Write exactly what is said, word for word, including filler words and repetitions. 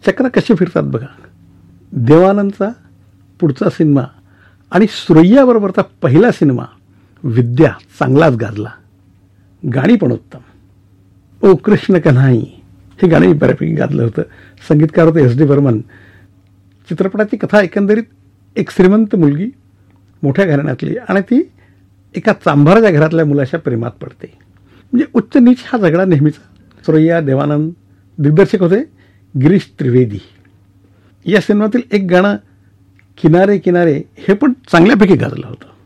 चक्र कसे फिरतात बघा. देवानंदचा पुढचा सिनेमा आणि सुरैयाबरोबरचा पहिला सिनेमा विद्या चांगलाच गाजला. गाणी पण उत्तम. ओ कृष्ण कन्हाई हे गाणंही बऱ्यापैकी गाजलं होतं. संगीतकार होते एस डी बर्मन. चित्रपटाची कथा एकंदरीत एक श्रीमंत मुलगी मोठ्या घराण्यातली आणि ती एका चांभाराच्या घरातल्या मुलाच्या प्रेमात पडते. म्हणजे उच्च नीच हा झगडा नेहमीचा. सुरैया, देवानंद, दिग्दर्शक होते गिरीश त्रिवेदी. या सिनेमातील एक गाणं किनारे किनारे हे पण चांगल्यापैकी गाजलं होतं.